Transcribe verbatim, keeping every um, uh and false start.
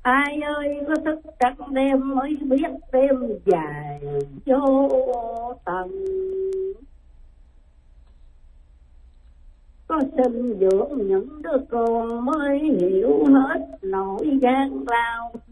Ai ơi có thức trắng đêm mới biết đêm dài vô tận. Có sinh dưỡng những đứa con mới hiểu hết nỗi gian lao.